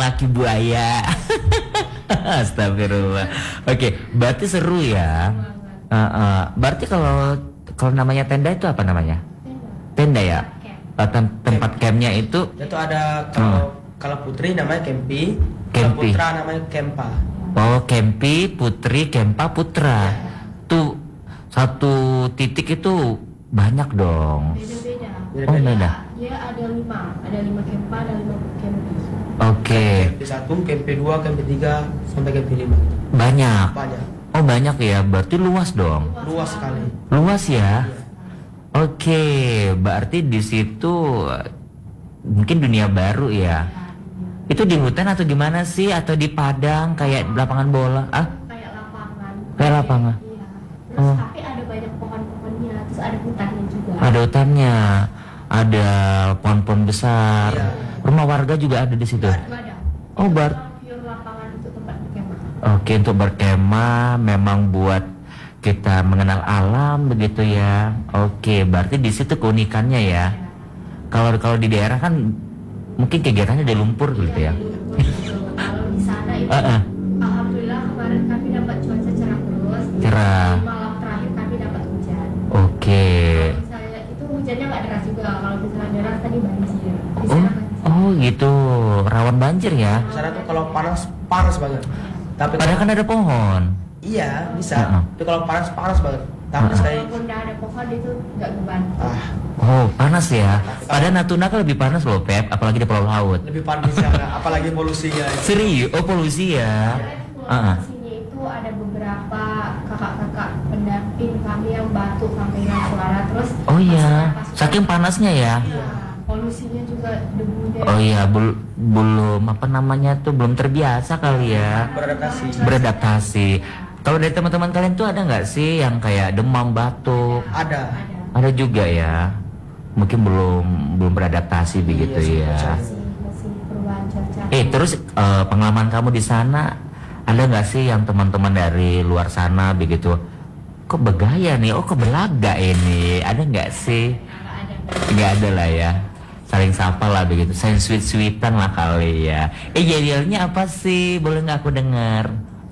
laki buaya. Astagfirullah. Oke, berarti seru ya. Berarti kalau namanya tenda itu apa namanya? Tenda ya. Tempat campnya itu ada kalau putri namanya Kempi, kalau Kempi. putra namanya Kempa. Oh, Kempi, Putri, Kempa, Putra. Tuh satu titik itu banyak dong. Beda-beda. Oh, beda. Dia ada 5 Kempa, ada 5 Kempi. Oke. Kempi 1, Kempi 2, Kempi 3 sampai Kempi 5. Banyak. Banyak. Oh, banyak ya. Berarti luas dong. Luas sekali. Luas ya. Iya. Oke, berarti di situ mungkin dunia baru ya. Itu di hutan atau gimana sih? Atau di padang kayak lapangan bola? Kayak lapangan. Kayak lapangan. Iya. Terus Oh. tapi ada banyak pohon-pohonnya, terus ada hutannya juga. Ada hutannya, ada pohon-pohon besar. Iya. Rumah warga juga ada di situ. Ada. Oh, Itu pure lapangan untuk tempat berkemah. Oke, untuk berkemah memang buat kita mengenal alam begitu ya. Oke, berarti di situ keunikannya ya. Kalau di daerah kan mungkin kegiatannya di lumpur gitu ya. Kalau di sana itu alhamdulillah kemarin kami dapat cuaca cerah terus. Cerah. Malam terakhir kami dapat hujan. Oke. Kalau misalnya itu hujannya nggak deras juga. Kalau misalnya deras tadi banjir. Di sana banjir. Oh gitu, rawan banjir ya. Di sana tuh kalau panas banget. Tapi Padahal kan ada pohon. iya bisa. Tapi kalau panas banget. Tapi saya Walaupun nggak ada pohon itu nggak ngebantu. Oh, panas ya. Padahal Natuna kan lebih panas loh, Pep, apalagi di Pulau Laut. lebih panas ya, apalagi polusinya. Serius? Oh, polusi ya. Di sini itu ada beberapa kakak-kakak pendamping kami yang batuk sampai yang suara terus. Oh iya, pas- saking panasnya ya. Iya, polusinya juga debunya. Oh iya, belum apa namanya tuh belum terbiasa kali ya. Beradaptasi. Kalau dari teman-teman kalian tuh ada nggak sih yang kayak demam, batuk? Ada. Ada juga ya. Mungkin belum beradaptasi begitu ya. Masih perubahan cuaca. Terus pengalaman kamu di sana ada nggak sih yang teman-teman dari luar sana begitu? Kok bergaya nih? Oh, kok belaga ini? Ada nggak sih? Nggak ada lah ya. Saling sapa lah begitu. Saling sweet-sweetan lah kali ya. Jadinya apa sih? Boleh nggak aku dengar?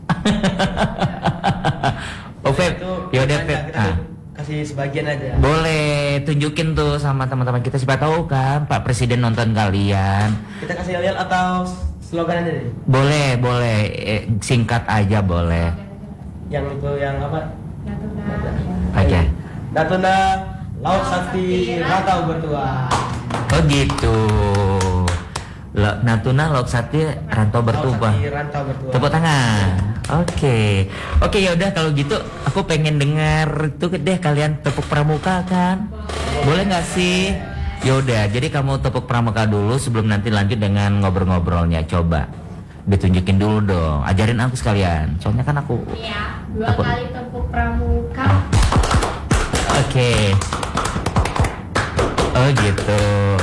Oh, Feb, yaudah Feb. Kasih sebagian aja. Boleh tunjukin tuh sama teman-teman kita, siapa tahu kan Pak Presiden nonton kalian. Kita kasih lihat atau slogan aja nih. Boleh, singkat aja boleh. Yang itu yang apa? Natuna. Oke. Natuna Laut Sakti Rantau Bertuah. Oh gitu. Natuna Laut Sakti Rantau Bertuah. Laut Sakti Rantau Bertuah. Tepuk tangan. Oke, ya udah kalau gitu aku pengen dengar tuh deh kalian tepuk pramuka kan? Boleh nggak sih? Yaudah, jadi kamu tepuk pramuka dulu sebelum nanti lanjut dengan ngobrol-ngobrolnya. Coba ditunjukin dulu dong. Ajarin aku sekalian. Soalnya kan aku. Iya, 2 kali tepuk pramuka. Oke. Oh gitu.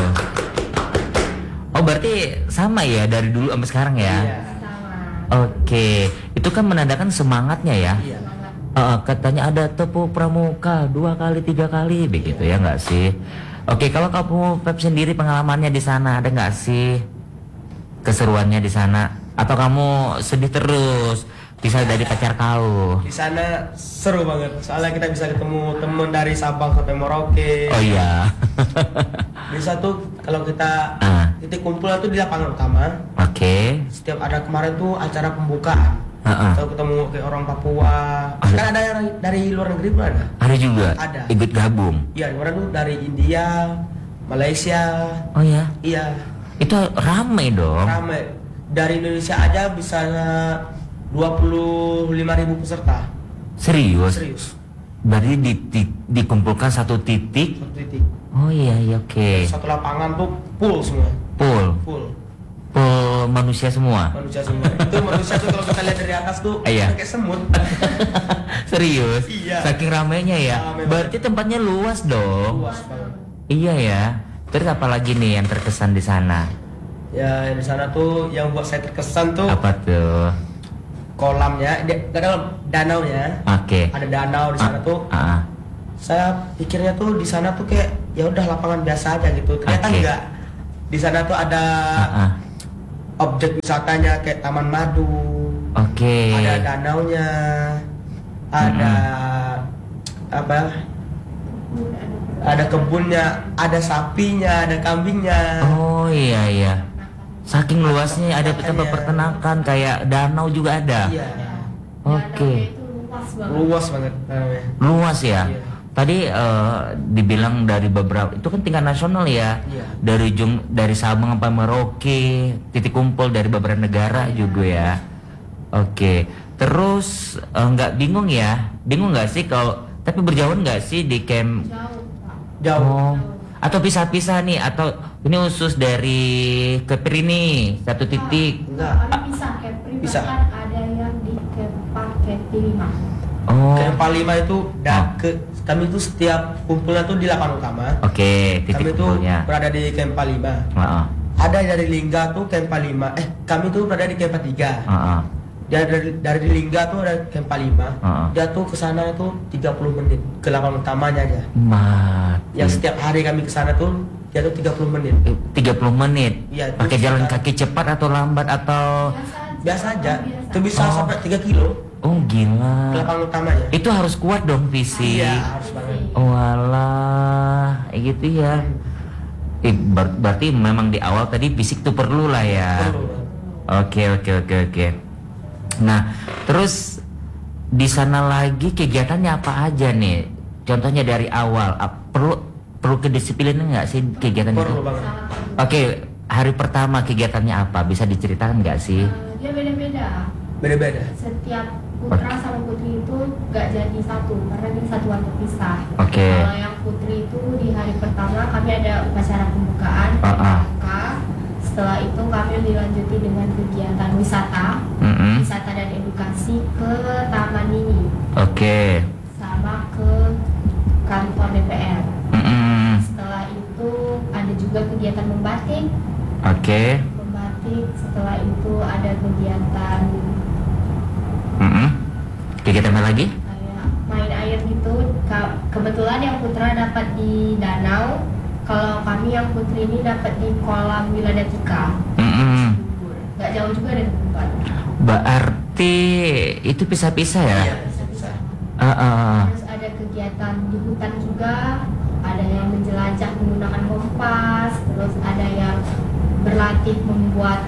Oh berarti sama ya dari dulu sampai sekarang ya? Iya. Oke, itu kan menandakan semangatnya ya. Iya. Katanya ada tepuk pramuka 2 kali 3 kali begitu ya nggak sih? Oke, kalau kamu Pep sendiri pengalamannya di sana ada nggak sih keseruannya di sana? Atau kamu sedih terus bisa dari pacar kau? Di sana seru banget. Soalnya kita bisa ketemu temen dari Sabang sampai Merauke. Oh iya. Bisa tuh kalau kita titik kumpul itu di lapangan utama. Oke. Setiap ada kemarin tuh acara pembukaan. Atau ketemu kayak orang Papua. Kan ada yang dari luar negeri pun ada. Ada juga. Ada. Ikut gabung. Iya, kemarin tuh dari India, Malaysia. Oh ya. Iya. Itu rame dong. Ramai. Dari Indonesia aja bisa 25.000 peserta. Serius? Serius. Berarti dikumpulkan satu titik. Satu titik. Oh iya, oke. Satu lapangan tuh full semua. Full manusia semua. Manusia semua. Itu manusia tuh kalau kita lihat dari atas tuh Iya. kayak semut. Serius? Iya. Saking ramainya ya. Ramai Berarti tempatnya luas dong. Luas banget. Iya ya. Terus apa lagi nih yang terkesan di sana? Ya di sana tuh yang buat saya terkesan tuh Apa tuh? kolamnya, ada danaunya. Oke. Ada danau di sana tuh. Saya pikirnya tuh di sana tuh kayak ya udah lapangan biasa aja gitu. Ternyata Oke. enggak. Di sana tuh ada objek wisatanya kayak Taman Madu. Oke. Ada danaunya, ada apa? Ada kebunnya, ada sapinya, ada kambingnya. Oh iya iya. Saking luasnya ada tempat peternakan kayak danau juga ada. Iya. Oke. Itu luas banget. Luas banget. Luas ya. Iya. Tadi dibilang dari beberapa itu kan tingkat nasional ya. Iya. Dari Sabang sampai Merauke, titik kumpul dari beberapa negara juga ya. Oke. Terus nggak bingung ya? Bingung nggak sih kalau tapi berjauhan nggak sih di camp? Jauh, Pak. Jauh. Oh. Atau pisah-pisah nih atau ini khusus dari Kepri nih satu titik. Enggak. Kami bisa Kepri, Bisa. bahkan ada yang di Kempa Kepri 5. Oh. Camp 5 itu kami itu setiap kumpulnya tuh di lapangan utama. Oke, Kami titik itu kumpulnya. berada di Camp 5. Heeh. Ada dari Lingga tuh Camp 5. Kami tuh berada di Camp 3. Heeh. Dia dari Lingga tuh ada Camp 5. Dia tuh ke sana tuh 30 menit ke lapangan utamanya aja. Yang setiap hari kami ke sana tuh dia tuh 30 menit. 30 menit. Iya, Pakai itu jalan sekitar- kaki cepat atau lambat atau Biasa aja. Itu bisa sampai 3 kilo oh ke gila. lapangan utamanya. Itu harus kuat dong fisik. Iya, harus banget. Walah, gitu ya. Berarti memang di awal tadi fisik tuh perlu lah ya. Perlu. Oke. Nah, terus di sana lagi kegiatannya apa aja nih? Contohnya dari awal, perlu kedisiplinan nggak sih kegiatan itu? Perlu banget. Oke, hari pertama kegiatannya apa? Bisa diceritakan nggak sih? Dia beda-beda. Beda-beda. Setiap putra sama putri itu gak jadi satu karena dia satuan terpisah. Oke. Kalau yang putri itu di hari pertama kami ada upacara pembukaan. Setelah itu kami dilanjuti dengan kegiatan wisata, wisata dan edukasi ke Taman Mini, Oke. sama ke kantor DPR. Setelah itu ada juga kegiatan membatik. Oke. Membatik. Setelah itu ada kegiatan Kegiatan apa lagi? kayak main air gitu. Kebetulan yang putra dapat di danau, kalau kami yang putri ini dapat di kolam Wiladatika. Gak jauh juga dari tempat. Berarti itu pisah-pisah ya? Iya, bisa. Terus ada kegiatan di hutan juga, ada yang menjelajah menggunakan kompas, terus ada yang berlatih membuat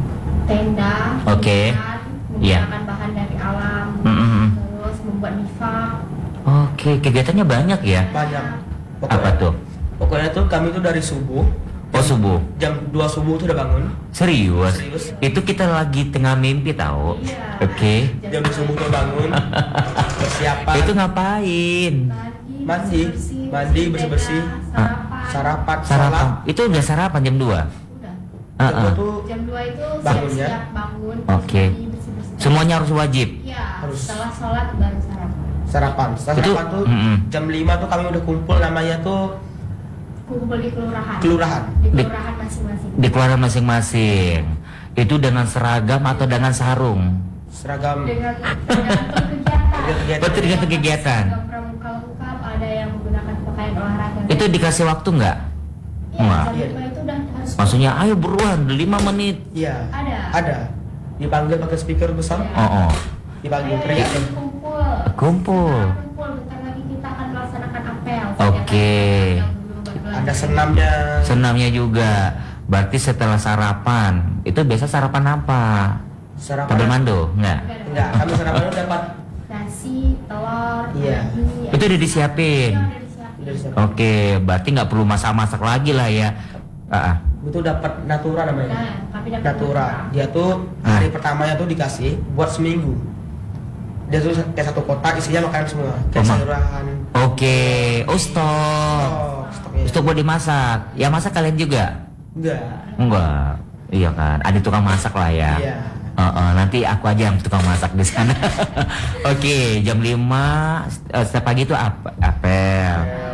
tenda, Oke. Iya. menggunakan bahan dari alam, terus membuat bivak. Oke, kegiatannya banyak ya? Banyak. Apa tuh? Pokoknya tuh kami tuh dari subuh. Oh, subuh. Jam 2 subuh tuh udah bangun. Serius? Serius. Itu kita lagi tengah mimpi tahu. Iya. Oke. Jam 2 subuh tuh bangun. Persiapan. Itu ngapain? Mandi, bersih-bersih. Sarapan. Sarapan. Itu udah sarapan jam 2? Udah. Jam 2 tuh Jam 2 itu Bangunnya. siap-siap bangun. Oke. terus mandi, bersih-bersih. Semuanya harus wajib? Iya, Harus. setelah sholat baru sarapan. sarapan. Setelah Itu- sarapan tuh jam 5 tuh kami udah kumpul, namanya tuh Kumpul di kelurahan. kelurahan. Di Di- kelurahan masing-masing. Di keluarga masing-masing. Itu dengan seragam atau dengan sarung? Seragam. Dengan tergantung kegiatan. Oh, tergantung kegiatan. Seragam pramuka lengkap, ada yang menggunakan pakaian olahraga. Itu dikasih waktu nggak? Iya, Wah. jam 5 itu udah harus. Maksudnya ayo buruan 5 menit. Iya. Ada. Dipanggil pakai speaker besar. Iya. Oh. Dipanggil Ayo, teriak. ayo, kumpul. Kumpul. Kumpul. Bentar lagi kita akan melaksanakan apel. Oke. Yang belum berbelanja. Ada senamnya. Senamnya juga. Berarti setelah sarapan, itu biasa sarapan apa? Sarapan. Tabel mando? Enggak. Enggak, kami sarapannya dapat. Nasi, telur, Iya. mie, Itu udah disiapin. Iya, udah disiapin. Udah disiapin. Oke, berarti nggak perlu masak-masak lagi lah ya. Itu dapat natura namanya. Nah, kami dapat Natura. Dia tuh hari pertamanya tuh dikasih buat seminggu. Dia tuh kayak satu kotak isinya makanan semua. Kayak Mama. sayuran. Oke, oh stok. Stoknya. Stok buat dimasak. Ya masak kalian juga? Enggak. Enggak. Iya kan, ada tukang masak lah ya. Iya. Nanti aku aja yang tukang masak di sana. Oke, jam 5 setiap pagi itu apel,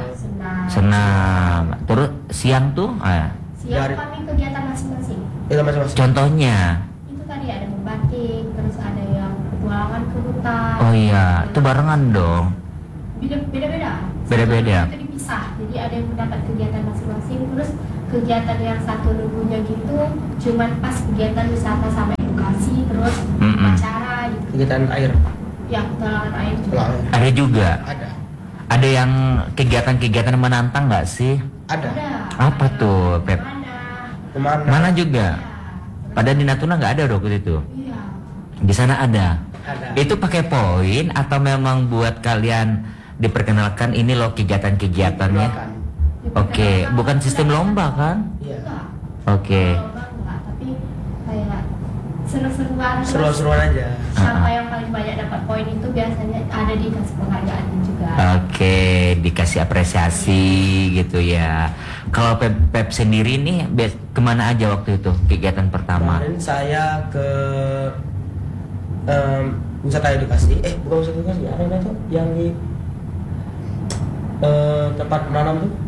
senam. Terus siang tuh Siang Dari- kami kegiatan masing-masing. Itu masing-masing. contohnya. Itu tadi ada membatik, terus ada yang petualangan ke hutan. Oh iya, itu barengan dong. Beda-beda. Beda-beda. Itu dipisah. Jadi ada yang mendapat kegiatan masing-masing. Terus kegiatan yang satu minggunya gitu cuman pas kegiatan wisata sama edukasi terus acara gitu. Kegiatan air. Ya, petualangan air juga. Ada juga. Ada yang kegiatan-kegiatan menantang nggak sih? Ada. Apa tuh, Pep? Kemana? Mana juga? Pada di Natuna nggak ada waktu itu. Iya. Di sana ada. Ada. Itu pakai poin atau memang buat kalian diperkenalkan ini loh kegiatan-kegiatannya? Oke, bukan sistem lomba kan? Iya. Oke. Lomba enggak, tapi kayak seru-seruan. Seru-seruan aja. Siapa yang paling banyak dapat poin itu biasanya ada dikasih penghargaan juga. Oke, dikasih apresiasi gitu ya. Kalau Pep sendiri nih kemana aja waktu itu kegiatan pertama? Kemarin saya ke wisata edukasi. Bukan wisata edukasi, apa namanya tuh? Yang di tempat menanam tuh?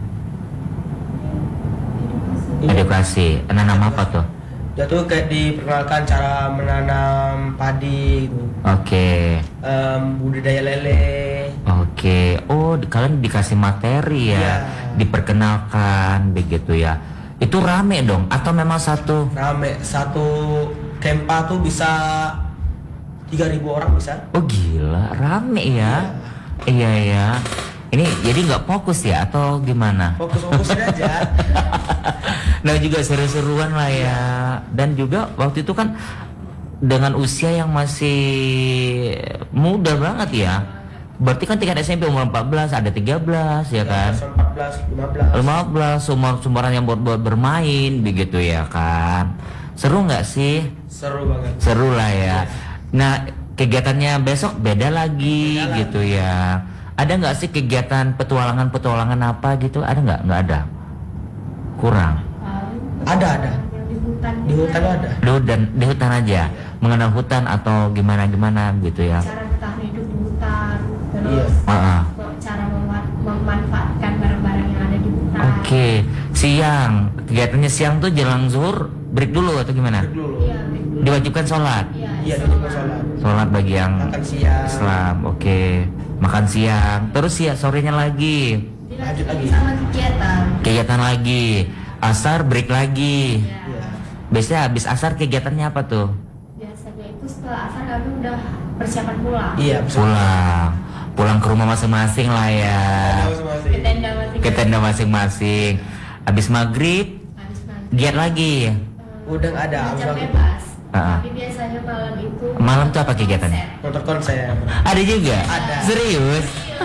Edukasi. Menanam apa tuh? Dia tuh kayak diperkenalkan cara menanam padi gitu. Oke. Budidaya lele. Oke. Oh, kalian dikasih materi ya. Iya. Diperkenalkan begitu ya. Itu rame dong atau memang satu? Rame, satu kempa tuh bisa 3.000 orang bisa. Oh gila, rame ya. Iya ya. Ini jadi nggak fokus ya atau gimana? Fokus-fokus aja. Nah juga seru-seruan lah ya. Dan juga waktu itu kan dengan usia yang masih muda banget ya. Berarti kan tingkat SMP umur 14, ada 13 ya kan? 14, 15. 15 sumuran yang buat bermain begitu ya kan. Seru nggak sih? Seru banget. Seru lah ya. Nah kegiatannya besok beda lagi gitu ya. Ada nggak sih kegiatan petualangan apa gitu? Ada nggak? Nggak ada. Kurang. Ada. Di hutan ada. Di hutan aja. Mengenal hutan atau gimana gitu ya. Cara bertahan hidup di hutan, terus cara memanfaatkan barang-barang yang ada di hutan. Oke. Siang. Kegiatannya siang tuh jelang zuhur break dulu atau gimana? Break dulu. Iya, break dulu. Diwajibkan sholat. Iya, diwajibkan sholat. Sholat bagi yang Makan siang. Islam. Oke. Makan siang. Terus ya sorenya lagi. Lanjut lagi. Sama kegiatan Lagi. Asar break lagi. Iya. Biasanya habis asar kegiatannya apa tuh? Biasanya itu setelah asar kami udah persiapan pulang. Iya, Pulang ke rumah masing-masing lah ya. Ke tenda masing-masing. Habis maghrib giat lagi. Udah nggak ada. Jam bebas. Tapi biasanya malam itu. Malam tuh apa kegiatannya? Nonton konser. Ada juga? Ada. Serius?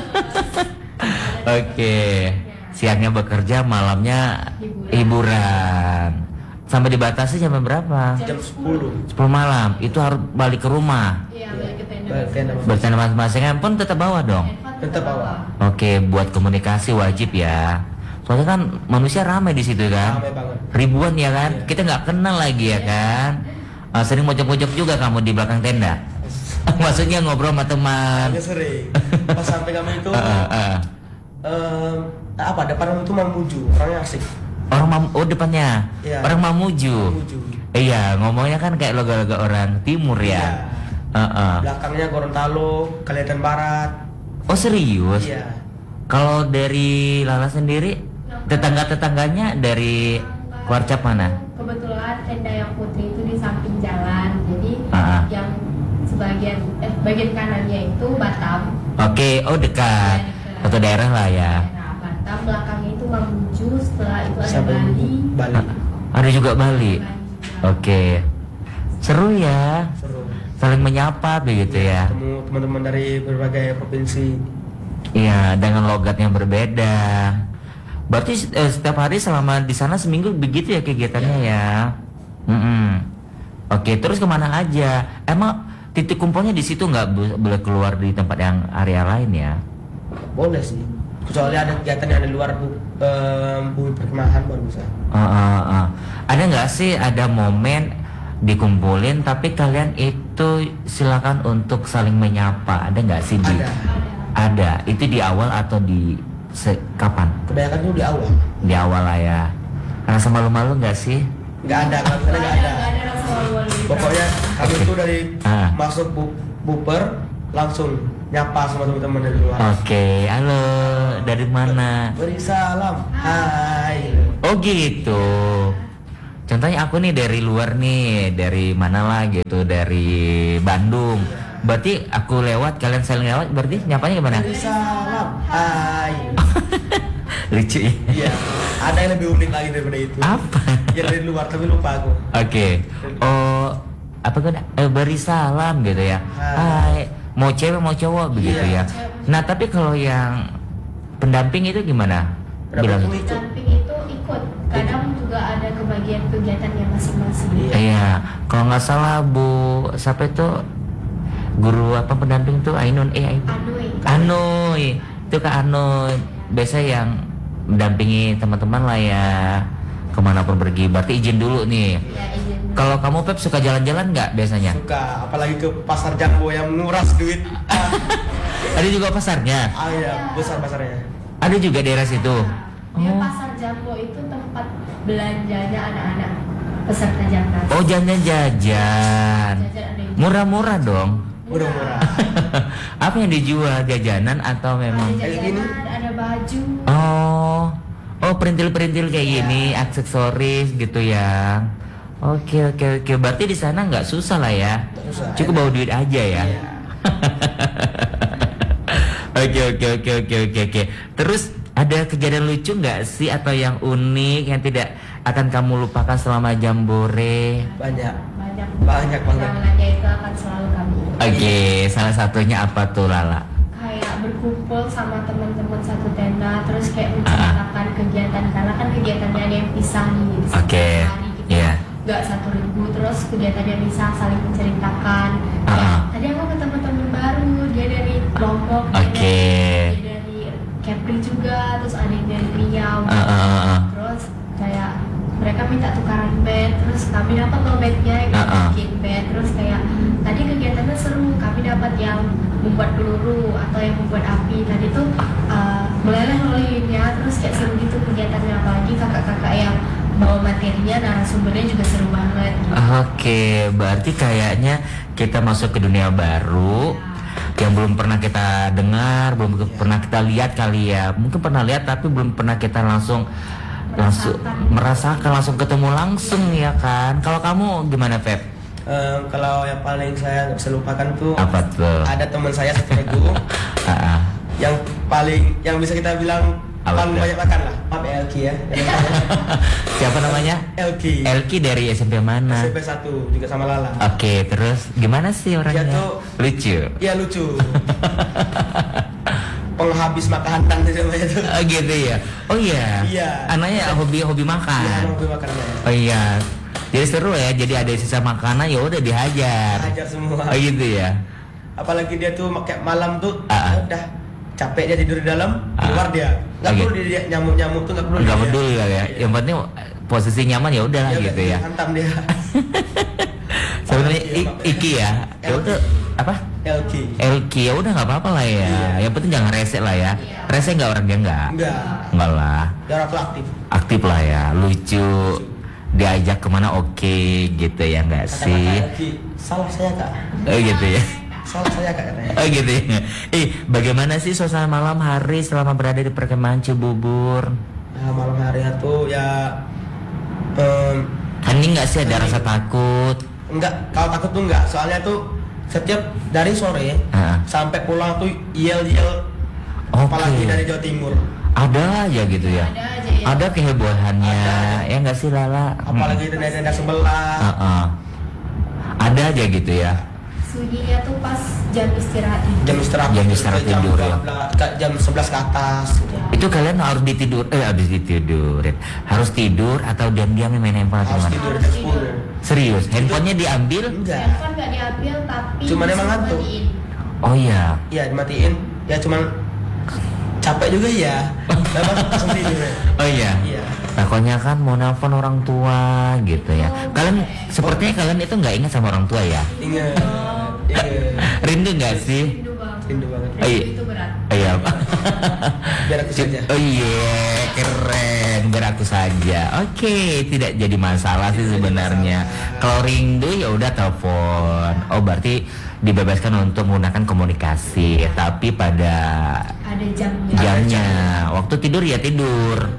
Oke. Siangnya bekerja, malamnya hiburan. Sampai dibatasi jam berapa? Jam 10. 10 malam. Itu harus balik ke rumah. Iya, balik ke tenda. Bertanda masing-masing pun tetap bawa dong. Tetap bawa. Oke, buat komunikasi wajib ya. Soalnya kan manusia ramai di situ kan. Ramai banget. Ribuan ya kan. Kita nggak kenal lagi ya kan. Sering mojok-mojok juga kamu di belakang tenda. Maksudnya ngobrol sama teman. Hanya sering. Pas sampai kami itu depan itu Mamuju, orangnya asik. Depannya. Iya. Orang Mamuju. Iya, ngomongnya kan kayak logo-logo orang timur ya. Iya. Belakangnya Gorontalo, Kalimantan Barat. Oh serius? Iya. Kalau dari Lala sendiri, tetangga-tetangganya dari Kuarcap mana? Kebetulan tenda yang putri itu di samping jalan, jadi yang bagian kanannya itu Batam. Oke, dekat. Satu daerah lah ya. Nah, Batam belakangnya itu Mamuju, setelah itu ada Bali. Ada juga Bali. Oke. Seru ya. Seru. Saling menyapa begitu ya. Ketemu teman-teman dari berbagai provinsi. Iya, dengan logat yang berbeda. Berarti setiap hari selama di sana seminggu begitu ya kegiatannya ya. Oke, terus kemana aja? Emang titik kumpulnya di situ nggak boleh keluar di tempat yang area lain ya? Boleh sih. Kecuali ada kegiatan yang di luar bumi perkemahan baru bisa. Ada nggak sih ada momen dikumpulin tapi kalian itu silakan untuk saling menyapa? Ada nggak sih? Ada. Itu di awal atau di kapan? Kebanyakan itu di awal. Di awal lah ya. Rasa malu-malu nggak sih? Nggak ada. Pokoknya kami itu dari masuk buper langsung nyapa sama teman-teman dari luar. Oke, halo, dari mana? Beri salam. Hai. Oh gitu. Contohnya aku nih dari luar nih, dari mana lah gitu, dari Bandung. Berarti aku lewat, kalian saling lewat, berarti nyapanya gimana? Salam. Hai. Lucu ya? Iya. Ada yang lebih unik lagi daripada itu. Apa? Ya dari luar tapi lupa aku. Oke. Oh, apa kan? Beri salam gitu ya. Hai. Mau cewek mau cowok begitu ya. Nah tapi kalau yang pendamping itu gimana? Bilang. Pendamping itu ikut. Kadang juga ada kebagian kegiatannya masing-masing. Iya. Kalau nggak salah Bu, siapa itu guru apa pendamping tuh? Ainun. Anoy. Itu Kak Anoy. Biasa yang mendampingi teman-teman lah ya kemanapun pergi. Berarti izin dulu nih. Ya, izin. Kalau kamu Pep suka jalan-jalan nggak biasanya? Suka, apalagi ke pasar Jambo yang nguras duit. Ada juga pasarnya? Ah iya, besar pasarnya. Ada juga daerah situ? Dia pasar Jambo itu tempat belanjanya anak-anak peserta Jaknas. Oh jajan. Murah-murah dong? Murah-murah. Apa yang dijual, jajanan atau memang? Ada jajanan, ada baju. Oh perintil-perintil kayak gini, aksesoris gitu ya. Oke. Berarti di sana nggak susah lah ya? Susah, cukup bawa duit aja ya. Oke. Terus ada kejadian lucu nggak sih atau yang unik yang tidak akan kamu lupakan selama Jambore? Banyak banget. Kenangannya itu akan selalu kami. Oke, salah satunya apa tuh Lala? Kayak berkumpul sama teman-teman satu tenda, terus kayak menceritakan kegiatan karena kan kegiatannya ada yang pisah nih. Oke, iya. Nggak satu ribu, terus kegiatannya bisa saling menceritakan. Tadi aku ketemu teman baru, dia dari Lombok, dia dari Kepri juga, terus ada yang dari Riau. Terus kayak mereka minta tukaran bed, terus kami dapat loh bednya yang bikin bed. Terus kayak tadi kegiatannya seru, kami dapat yang membuat peluru atau yang membuat api. Tadi tuh meleleh lilinnya, terus kayak seru gitu kegiatannya, apalagi kakak-kakak yang bawa materinya, narasumbernya juga seru banget gitu. Oke, berarti kayaknya kita masuk ke dunia baru yang belum pernah kita dengar, belum pernah kita lihat kali ya. Mungkin pernah lihat tapi belum pernah kita langsung merasakan, langsung ketemu langsung ya kan. Kalau kamu gimana Feb? Kalau yang paling saya nggak bisa lupakan tuh apa tuh? Ada teman saya satu itu yang bisa kita bilang paling banyak makan lah. Maaf Elki ya. Siapa namanya? Elki dari SMP mana? SMP 1 juga sama Lala. Oke, terus gimana sih orangnya? Dia tuh lucu. Iya lucu. Penghabis makanan namanya tuh. Oh gitu ya. Oh iya. Iya. Anaknya hobi makan. Iya, hobi makannya. Oh iya. Jadi seru ya. Jadi ada sisa makanan ya udah dihajar. Hajar semua. Oh gitu ya. Apalagi dia tuh kayak malam tuh udah capek dia tidur di dalam, keluar dia. Enggak perlu dia nyamuk-nyamuk tuh enggak perlu. Enggak peduli ya. Yang penting posisi nyaman ya udah gitu ya. Hantam dia. Sebenarnya Iki ya. Ya udah apa? Elki ya udah nggak apa-apa lah ya. Yang penting jangan rese lah ya. Rese nggak orangnya nggak lah. Dia tuh aktif lah ya, lucu. Diajak kemana oke gitu ya nggak sih? Salah saya kak. Oh gitu ya. Salah saya kak katanya. Oh gitu ya. Bagaimana sih suasana malam hari selama berada di perkemahan Cibubur? Nah, malam harinya tuh ya. Hening nggak sih, ada rasa takut? Enggak, kalau takut tuh enggak. Soalnya tuh setiap dari sore sampai pulang tuh yel-yel. Apalagi dari Jawa Timur. Ada aja gitu ya. Ada kehebohannya. Ya nggak sih Lala? Apalagi dari daerah sebelah. Ada aja gitu ya. Sunyinya tuh pas jam istirahat tidur ya. Jam 11 ke atas gitu. Itu kalian harus habis ditidurin. Harus tidur atau diam-diam main handphone atau gimana? Harus tidur. Serius? Handphonenya diambil? Enggak. Handphone nggak diambil tapi cuman emang ngantuk. Oh iya. Iya dimatiin. Ya cuman capek juga ya. Memang langsung tidur ya. Oh iya. Iya. Takutnya kan mau nelfon orang tua gitu ya. Kalian sepertinya kalian itu nggak ingat sama orang tua ya? Ingat. Rindu nggak sih? Rindu banget. Itu berat. Iya. Biar aku saja. Oh iya, keren. Biar aku saja. Oke, tidak jadi masalah sih sebenarnya. Kalau rindu ya udah telepon. Oh berarti dibebaskan untuk menggunakan komunikasi, tapi pada ada jamnya. Waktu tidur ya tidur.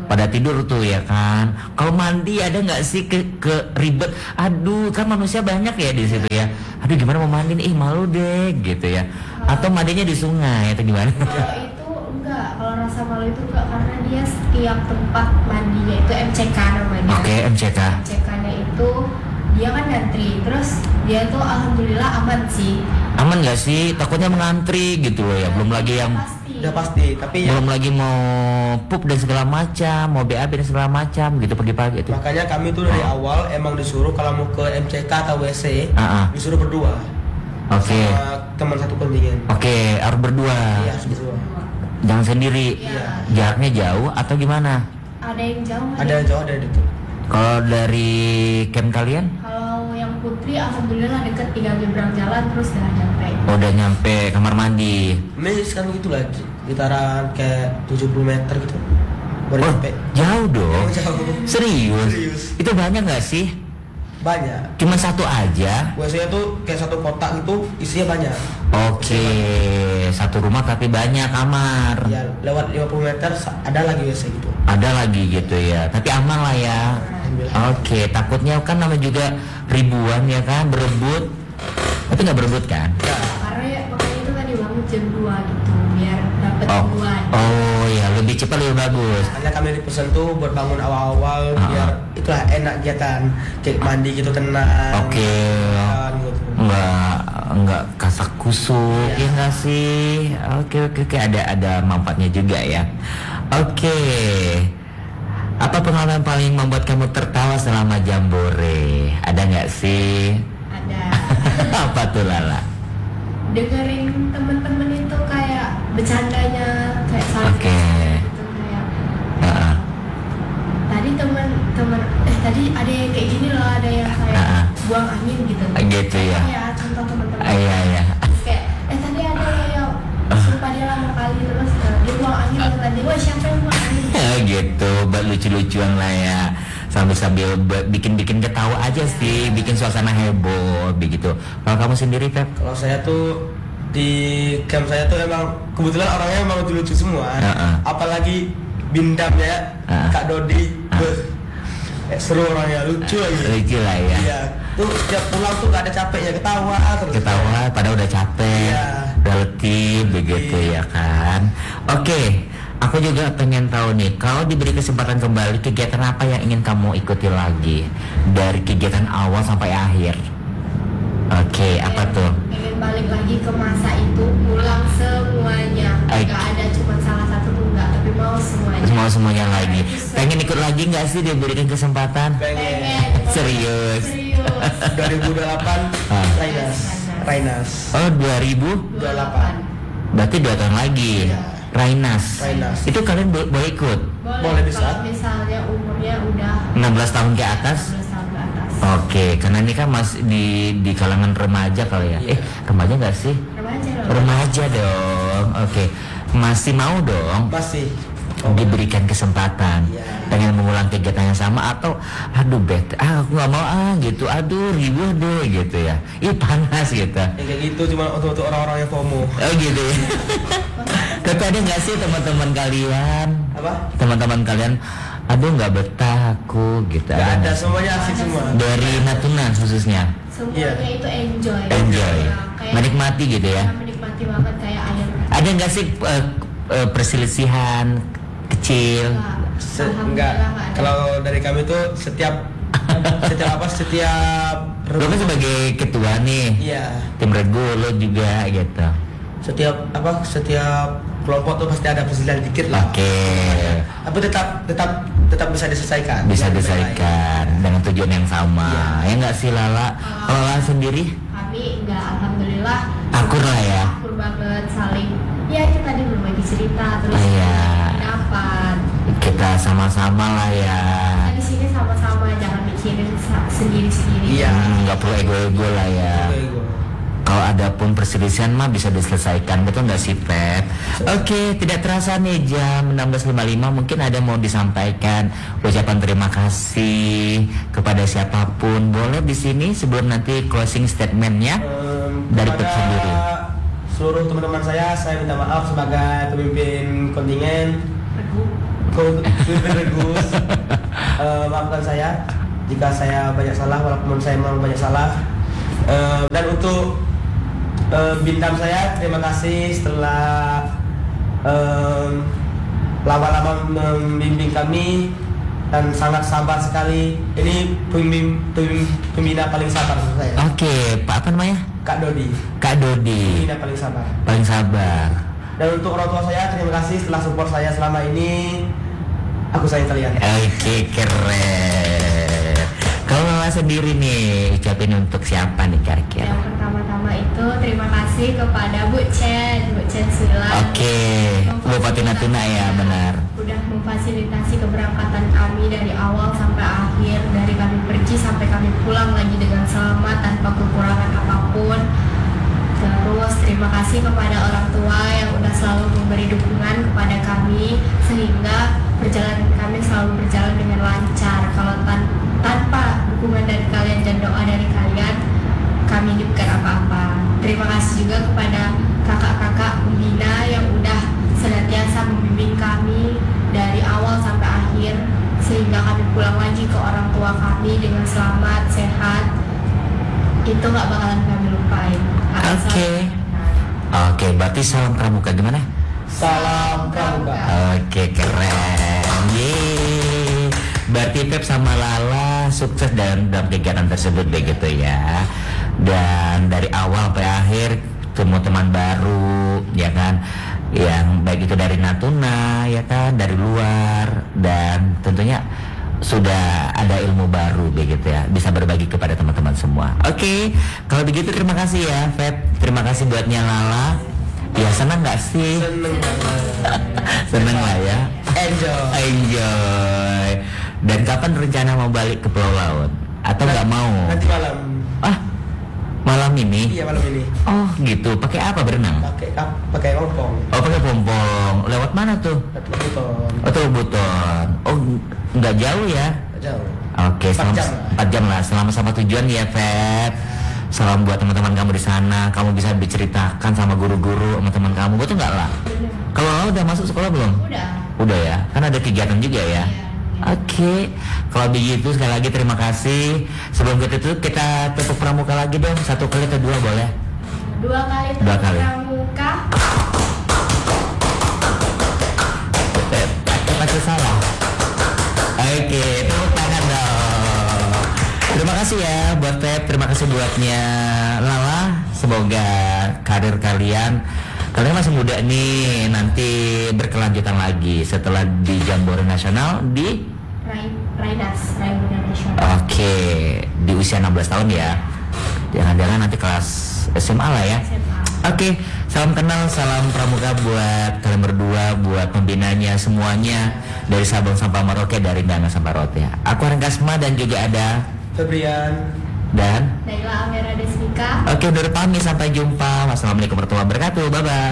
pada tidur tuh ya kan. Kalau mandi ada nggak sih ke ribet? Aduh, kan manusia banyak ya di situ ya. Aduh, gimana mau mandi nih? Malu deh gitu ya. Atau mandinya di sungai atau gimana? Kalau itu enggak, kalau rasa malu itu enggak, karena dia setiap tempat mandinya itu MCK namanya. Oke, MCK. MCK-nya itu dia kan ngantri, terus dia tuh alhamdulillah aman sih. Aman nggak sih? Takutnya mengantri gitu loh ya. Belum lagi yang udah pasti, tapi ya belum lagi mau pup dan segala macam, mau BAB dan segala macam gitu pagi-pagi itu. makanya kami tuh dari awal emang disuruh kalau mau ke MCK atau WC disuruh berdua. Oke. Sama teman satu kontingen. Oke, harus berdua. Iya, harus berdua. Jangan sendiri. Iya. Jaraknya jauh atau gimana? Ada yang jauh, Ada yang jauh, ada yang dekat. Kalau dari camp kalian? Kalau yang Putri alhamdulillah deket, tinggal nyebrang jalan terus udah nyampe. Oh, udah nyampe kamar mandi. Ini sekarang gitu lah, sekitaran kayak 70 meter gitu. Baru nyampe. Jauh dong. Jauh. Serius? Itu banyak nggak sih? Banyak. Cuma satu aja? WC-nya tuh kayak satu kotak gitu, isinya banyak. Oke, satu rumah tapi banyak kamar. Ya, lewat 50 meter ada lagi WC gitu. Ada lagi gitu ya, tapi aman lah ya. Oke, takutnya kan namanya juga ribuan ya kan, berebut. Tapi nggak berebut kan? Ya. Karena ya makanya itu kan dibangun jam 2 gitu, biar dapet duluan. Oh ya, lebih cepat lebih bagus. Karena kami dipesan tuh buat bangun awal-awal biar itulah enak kegiatan, kayak mandi gitu tenang. Oke. Gitu. Enggak kasak kusuk ya nggak sih? Oke, ada manfaatnya juga ya. Oke. Apa pengalaman paling membuat kamu tertawa selama jambore? Ada nggak sih? Ada. Apa tuh Lala? Dengerin temen-temen itu kayak bercandanya, kayak saling gitu kayak. Tadi tadi ada yang kayak gini loh, ada yang kayak buang angin gitu. Gitu ya. Ya, contoh teman-teman. Iya. Kayak tadi ada yang sumpah dia lama kali terus dia buang angin tadi. Wah, siapa yang buang angin? Gitu, buat lucu-lucuan lah ya. Sambil bikin ketawa aja sih, bikin suasana heboh begitu. Kalau kamu sendiri, Pep? Kalau saya tuh di camp saya tuh emang kebetulan orangnya emang lucu-lucu semua. Apalagi bindamnya Kak Dodi. Seru orangnya, lucu lagi. Lucu lah ya. Iya. Tuh setiap pulang tuh gak ada capeknya, ketawa terus. Ketawa, pada udah capek, udah letih begitu ya kan. Oke. Aku juga pengen tahu nih, kalau diberi kesempatan kembali, kegiatan apa yang ingin kamu ikuti lagi dari kegiatan awal sampai akhir? Oke, apa tuh? Pengen balik lagi ke masa itu, pulang semuanya. Gak ada cuma salah satu tuh enggak, tapi mau semuanya. Semuanya lagi. Pengen ikut lagi nggak sih diberikan kesempatan? Pengen. Serius. 2028 Rainas. Oh, 2028. Berarti 2 tahun lagi. Rainas. Itu kalian boleh ikut? Boleh bisa. Kalau misalnya umurnya udah 16 tahun ke atas? 16 tahun ke atas. Oke, karena ini kan masih di kalangan remaja kali ya. Remaja nggak sih? Remaja loh. Remaja dong. Oke. Masih mau dong? Masih. Diberikan kesempatan. Pengen mengulang kegiatan yang sama atau aduh aku nggak mau gitu, aduh ribuh deh gitu ya. Ih panas gitu. Kayak gitu cuma untuk orang-orang yang FOMO. Oh gitu ya. Tapi ada nggak sih teman-teman kalian? Apa? Teman-teman kalian, aduh nggak betah aku gitu. Gak ada, semuanya asik semua. Dari Natuna khususnya. Semuanya itu enjoy. Kayak Menikmati gitu ya. Menikmati banget kayak air. Ada nggak sih perselisihan kecil? Enggak. Kalau dari kami tuh setiap Lo kan sebagai ketua nih. Iya. Tim Rego lo juga gitu. Setiap kelompok tuh pasti ada perselisihan dikit lah. Oke. Tapi tetap bisa diselesaikan. Bisa diselesaikan dengan tujuan yang sama. Ya nggak sih Lala? Kalau Lala sendiri? Kami enggak, alhamdulillah. Akur lah ya. Akur banget, saling. Ya kita tadi berbagi cerita terus. Dapat. Kita sama-sama lah ya. Kita di sini sama-sama, jangan mikirin sendiri-sendiri. Iya. Nggak perlu ego-ego lah ya. Kalau ada pun perselisihan mah bisa diselesaikan, betul nggak sih Pep? Oke, tidak terasa nih jam 16.55, mungkin ada mau disampaikan ucapan terima kasih kepada siapapun. Boleh di sini sebelum nanti closing statementnya dari Pep sendiri. Seluruh teman-teman saya minta maaf sebagai pemimpin kontingen. Gus. Maafkan saya jika saya banyak salah, walaupun saya memang banyak salah. Dan untuk bintang saya, terima kasih setelah lama-lama membimbing kami dan sangat sabar sekali. Ini pembina paling sabar menurut saya. Oke, Pak apa namanya? Kak Dodi. Kak Dodi. Pembina paling sabar. Paling sabar. Dan untuk orang tua saya, terima kasih setelah support saya selama ini. Aku sayang kalian. Oke, keren. Kalau Lala sendiri nih, ucapin untuk siapa nih kira-kira? Yang pertama-tama itu terima kasih kepada Bu Chen Sulan. Oke, Bupati Natuna ya, benar. Udah memfasilitasi keberangkatan kami dari awal sampai akhir, dari kami pergi sampai kami pulang lagi dengan selamat tanpa kekurangan apapun. Terus terima kasih kepada orang tua yang udah selalu memberi dukungan kepada kami sehingga perjalanan kami selalu berjalan dengan lancar. Kalau tanpa dukungan dari kalian dan doa dari kalian, kami ini bukan apa-apa. Terima kasih juga kepada kakak-kakak pembina yang udah senantiasa membimbing kami dari awal sampai akhir sehingga kami pulang lagi ke orang tua kami dengan selamat, sehat. Itu gak bakalan kami lupain. Oke, berarti salam pramuka gimana? Salam pramuka. Oke, keren. Yeay. Berarti Pep sama Lala sukses dalam kegiatan tersebut begitu ya. Dan dari awal sampai akhir temu teman baru, ya kan? Yang baik itu dari Natuna, ya kan, dari luar, dan tentunya sudah ada ilmu baru begitu ya, bisa berbagi kepada teman-teman semua. Oke, kalau begitu terima kasih ya Feb, terima kasih buatnya Lala. Ya senang nggak sih? Senang lah ya. Enjoy. Dan kapan rencana mau balik ke Pulau Laut? Atau nggak mau? Nanti malam. Malam ini? Iya, malam ini. Oh gitu, pakai apa berenang? Pakai pompong. Oh, pakai pompong. Lewat mana tuh? Buton. Oh, tuh Buton. Oh, nggak jauh ya? Nggak jauh. Oke, 4 jam lah. Selama sama tujuan ya, Feb. Salam buat teman-teman kamu di sana. Kamu bisa diceritakan sama guru-guru, sama teman kamu. Betul nggak lah? Kalau lo udah masuk sekolah belum? Udah ya. Kan ada kegiatan juga ya. Oke, kalau begitu sekali lagi terima kasih. Sebelum kita tutup, kita tepuk pramuka lagi dong. 1 kali atau 2 boleh? 2 kali tepuk pramuka. Masih salah. Oke, tepuk tangan dong. Terima kasih ya buat Pep, terima kasih buatnya Lala. Semoga karir kalian masih muda nih, nanti berkelanjutan lagi setelah di Jambore Nasional di Rainas Nasional. Oke, di usia 16 tahun ya. Jangan-jangan nanti kelas SMA lah ya. Oke, salam kenal, salam pramuka buat kalian berdua, buat pembinanya semuanya dari Sabang sampai Merauke, dari Dana sampai Rote. Aku Aran Kasma dan juga ada Febrian dan Naila Amera Desmika. Oke, udah pamit, sampai jumpa. Wassalamualaikum warahmatullahi wabarakatuh. Bye bye.